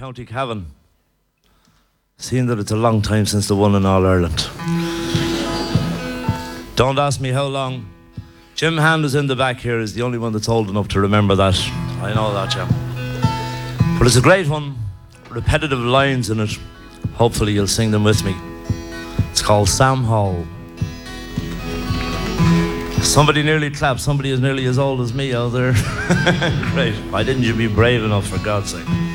County Cavan. Seeing that it's a long time since the one in All-Ireland. Don't ask me how long. Jim Hand is in the back here, is the only one that's old enough to remember that. I know that, yeah. But it's a great one. Repetitive lines in it. Hopefully you'll sing them with me. It's called Sam Hall. Somebody nearly clapped. Somebody is nearly as old as me out there. Great. Why didn't you be brave enough, for God's sake?